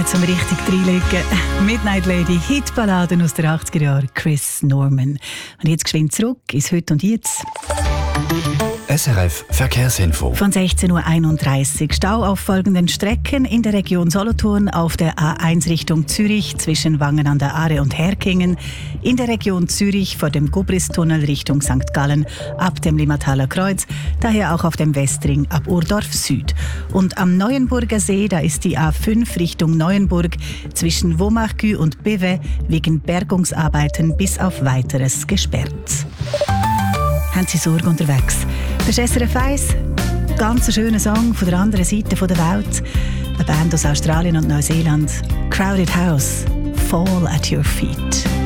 zum richtig reinlegen. Midnight Lady, Hitballaden aus den 80er Jahren, Chris Norman. Und jetzt geschwind zurück ins Heute und Jetzt. SRF Verkehrsinfo. Von 16.31 Uhr. Stau auf folgenden Strecken in der Region Solothurn, auf der A1 Richtung Zürich zwischen Wangen an der Aare und Herkingen, in der Region Zürich vor dem Gubristunnel Richtung St. Gallen ab dem Limmataler Kreuz, daher auch auf dem Westring ab Urdorf Süd. Und am Neuenburger See, da ist die A5 Richtung Neuenburg zwischen Vaumarcus und Bevet wegen Bergungsarbeiten bis auf Weiteres gesperrt. Haben Sie Sorge unterwegs? Das ist SRF 1, ganz ein schöner Song von der anderen Seite der Welt. Eine Band aus Australien und Neuseeland. Crowded House, Fall at Your Feet.